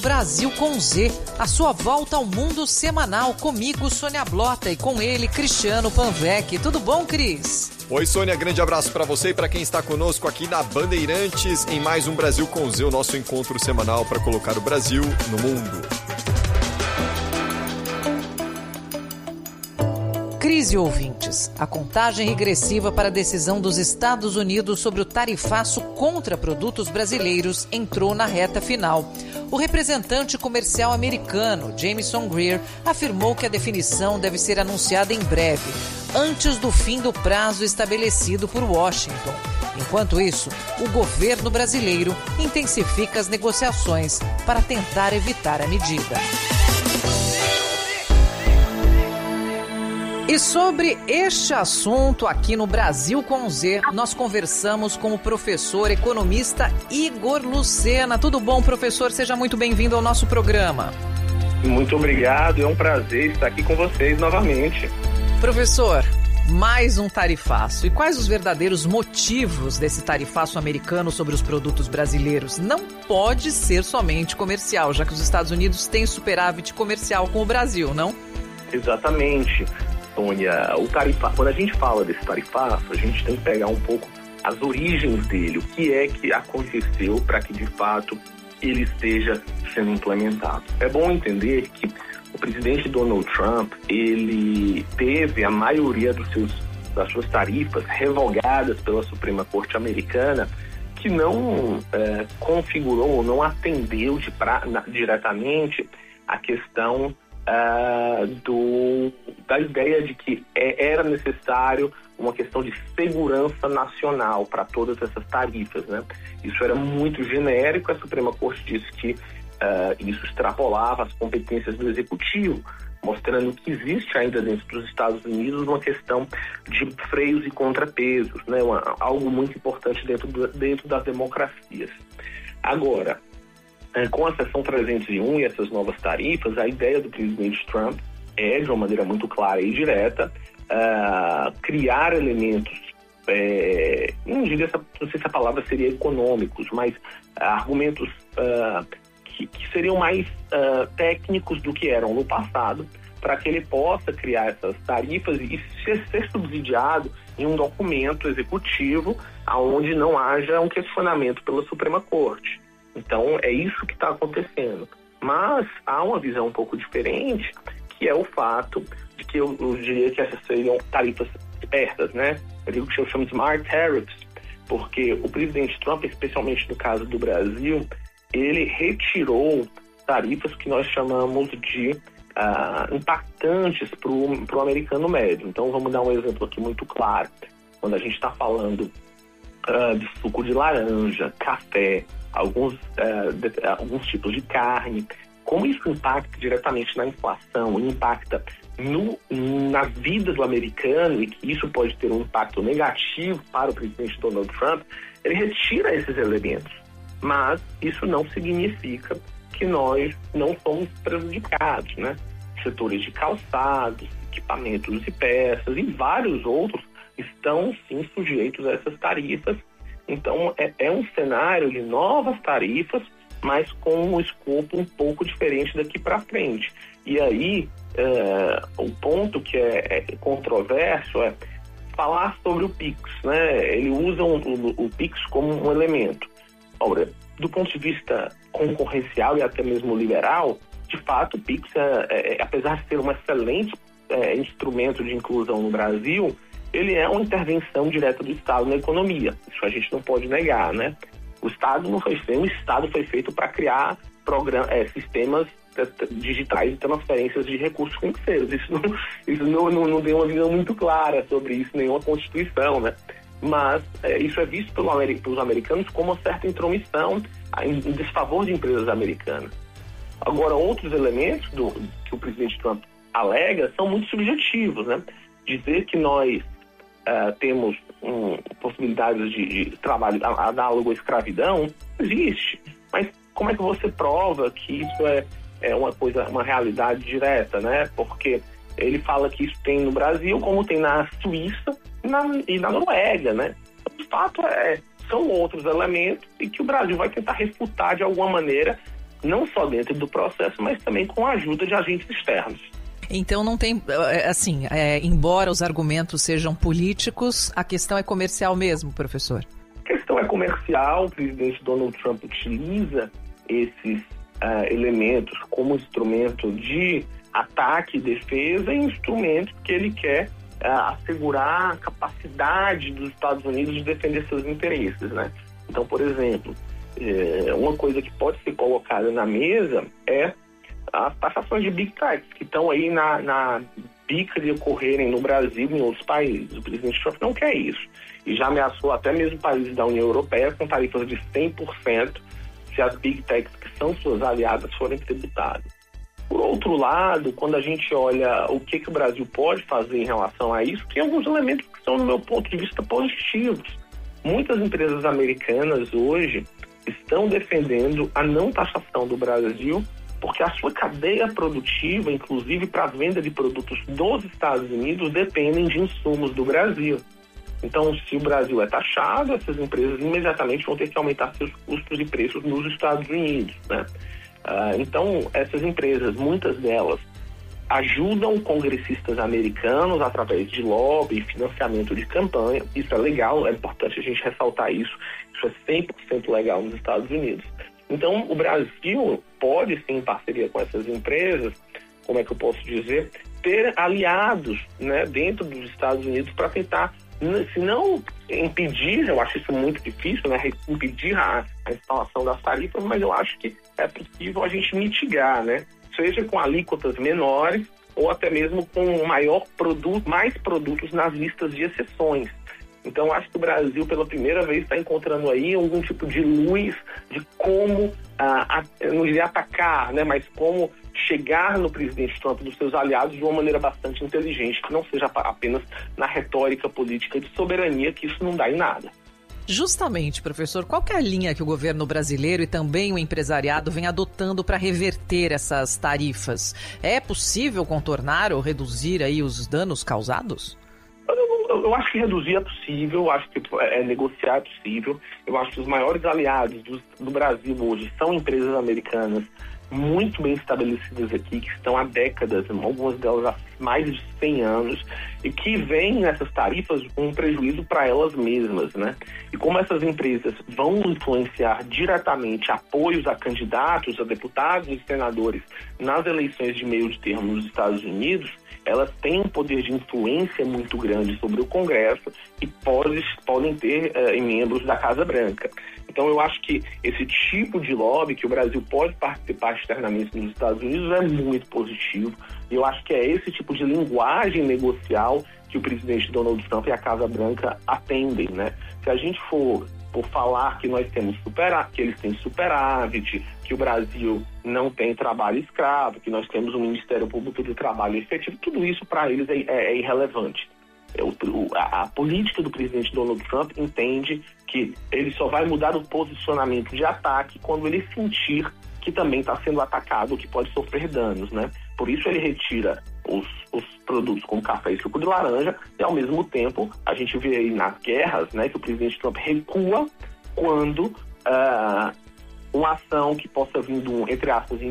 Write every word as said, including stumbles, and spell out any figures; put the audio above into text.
Brasil com Z, a sua volta ao mundo semanal, comigo, Sônia Blota, e com ele, Cristiano Panvec. Tudo bom, Cris? Oi, Sônia, grande abraço para você e para quem está conosco aqui na Bandeirantes em mais um Brasil com Z, o nosso encontro semanal para colocar o Brasil no mundo. Crise, ouvintes. A contagem regressiva para a decisão dos Estados Unidos sobre o tarifaço contra produtos brasileiros entrou na reta final. O representante comercial americano, Jamieson Greer, afirmou que a definição deve ser anunciada em breve, antes do fim do prazo estabelecido por Washington. Enquanto isso, o governo brasileiro intensifica as negociações para tentar evitar a medida. E sobre este assunto aqui no Brasil com Z, nós conversamos com o professor economista Igor Lucena. Tudo bom, professor? Seja muito bem-vindo ao nosso programa. Muito obrigado, é um prazer estar aqui com vocês novamente. Professor, mais um tarifaço. E quais os verdadeiros motivos desse tarifaço americano sobre os produtos brasileiros? Não pode ser somente comercial, já que os Estados Unidos têm superávit comercial com o Brasil, não? Exatamente. Sônia, o tarifaço, quando a gente fala desse tarifaço, a gente tem que pegar um pouco as origens dele, o que é que aconteceu para que de fato ele esteja sendo implementado. É bom entender que o presidente Donald Trump, ele teve a maioria dos seus, das suas tarifas revogadas pela Suprema Corte Americana, que não é, configurou ou não atendeu de pra, na, diretamente a questão Uh, do, da ideia de que é, era necessário uma questão de segurança nacional para todas essas tarifas, né? Isso era muito genérico, a Suprema Corte disse que uh, isso extrapolava as competências do Executivo, mostrando que existe ainda dentro dos Estados Unidos uma questão de freios e contrapesos, né? Uma, algo muito importante dentro, do, dentro das democracias. Agora, com a seção trezentos e um e essas novas tarifas, a ideia do presidente Trump é, de uma maneira muito clara e direta, uh, criar elementos, é, não, diria, não sei se a palavra seria econômicos, mas uh, argumentos uh, que, que seriam mais uh, técnicos do que eram no passado, para que ele possa criar essas tarifas e ser, ser subsidiado em um documento executivo onde não haja um questionamento pela Suprema Corte. Então, é isso que está acontecendo. Mas há uma visão um pouco diferente, que é o fato de que eu, eu diria que essas seriam tarifas espertas, né? Eu digo que eu chamo de smart tariffs, porque o presidente Trump, especialmente no caso do Brasil, ele retirou tarifas que nós chamamos de uh, impactantes para o americano médio. Então, vamos dar um exemplo aqui muito claro. Quando a gente está falando uh, de suco de laranja, café, Alguns, uh, de, uh, alguns tipos de carne, como isso impacta diretamente na inflação, impacta no, na vida do americano e que isso pode ter um impacto negativo para o presidente Donald Trump, ele retira esses elementos. Mas isso não significa que nós não somos prejudicados, né? Setores de calçados, equipamentos e peças e vários outros estão sim sujeitos a essas tarifas. Então, é, é um cenário de novas tarifas, mas com um escopo um pouco diferente daqui para frente. E aí, é, o ponto que é, é controverso é falar sobre o Pix, né? Ele usa um, o, o Pix como um elemento. Ora, do ponto de vista concorrencial e até mesmo liberal, de fato, o Pix, é, é, apesar de ser um excelente é, instrumento de inclusão no Brasil, ele é uma intervenção direta do Estado na economia. Isso a gente não pode negar, né? O Estado não foi feito, o Estado foi feito para criar program- é, sistemas digitais de transferências de recursos financeiros. Isso não, isso não, não, não tem uma visão muito clara sobre isso, nenhuma Constituição, né? Mas é, isso é visto pelo, pelos americanos como uma certa intromissão em, em desfavor de empresas americanas. Agora, outros elementos do, que o presidente Trump alega são muito subjetivos, né? Dizer que nós Uh, temos um, possibilidades de, de trabalho análogo à escravidão, existe. Mas como é que você prova que isso é, é uma coisa, uma realidade direta, né? Porque ele fala que isso tem no Brasil, como tem na Suíça e na, e na Noruega, né? De fato, é, são outros elementos e que o Brasil vai tentar refutar de alguma maneira não só dentro do processo, mas também com a ajuda de agentes externos. Então não tem, assim, é, embora os argumentos sejam políticos, a questão é comercial mesmo, professor? A questão é comercial, o presidente Donald Trump utiliza esses uh, elementos como instrumento de ataque e defesa, e instrumento que ele quer uh, assegurar a capacidade dos Estados Unidos de defender seus interesses, né? Então, por exemplo, eh, uma coisa que pode ser colocada na mesa é as taxações de Big Techs, que estão aí na, na bica de ocorrerem no Brasil e em outros países. O presidente Trump não quer isso. E já ameaçou até mesmo países da União Europeia com tarifas de cem por cento se as Big Techs, que são suas aliadas, forem tributadas. Por outro lado, quando a gente olha o que, que o Brasil pode fazer em relação a isso, tem alguns elementos que são, no meu ponto de vista, positivos. Muitas empresas americanas hoje estão defendendo a não taxação do Brasil, porque a sua cadeia produtiva, inclusive para a venda de produtos dos Estados Unidos, dependem de insumos do Brasil. Então, se o Brasil é taxado, essas empresas imediatamente vão ter que aumentar seus custos e preços nos Estados Unidos, né? Ah, então, essas empresas, muitas delas, ajudam congressistas americanos através de lobby e financiamento de campanha. Isso é legal, é importante a gente ressaltar isso. Isso é cem por cento legal nos Estados Unidos. Então, o Brasil pode, sim, em parceria com essas empresas, como é que eu posso dizer, ter aliados, né, dentro dos Estados Unidos para tentar, se não impedir, eu acho isso muito difícil, né, impedir a, a instalação das tarifas, mas eu acho que é possível a gente mitigar, né, seja com alíquotas menores ou até mesmo com maior produto, mais produtos nas listas de exceções. Então, acho que o Brasil, pela primeira vez, está encontrando aí algum tipo de luz de como, ah, a, não diria atacar, né, mas como chegar no presidente Trump e dos seus aliados de uma maneira bastante inteligente, que não seja apenas na retórica política de soberania, que isso não dá em nada. Justamente, professor, qual que é a linha que o governo brasileiro e também o empresariado vem adotando para reverter essas tarifas? É possível contornar ou reduzir aí os danos causados? Eu, eu acho que reduzir é possível, eu acho que é, negociar é possível. Eu acho que os maiores aliados do, do Brasil hoje são empresas americanas muito bem estabelecidas aqui, que estão há décadas, algumas delas há mais de cem anos, e que veem nessas tarifas um prejuízo para elas mesmas, né? E como essas empresas vão influenciar diretamente apoios a candidatos, a deputados e senadores nas eleições de meio de termo nos Estados Unidos, elas têm um poder de influência muito grande sobre o Congresso e pode, podem ter uh, membros da Casa Branca. Então, eu acho que esse tipo de lobby que o Brasil pode participar externamente nos Estados Unidos é muito positivo. E eu acho que é esse tipo de linguagem negocial que o presidente Donald Trump e a Casa Branca atendem, né? Se a gente for por falar que nós temos superávit, que eles têm superávit, que o Brasil não tem trabalho escravo, que nós temos um Ministério Público do Trabalho efetivo, tudo isso para eles é, é, é irrelevante. É, o, a, a política do presidente Donald Trump entende que ele só vai mudar o posicionamento de ataque quando ele sentir que também está sendo atacado, que pode sofrer danos, né? Por isso ele retira os, os produtos como café e suco de laranja e, ao mesmo tempo, a gente vê aí nas guerras, né, que o presidente Trump recua quando uh, uma ação que possa vir, do, entre aspas,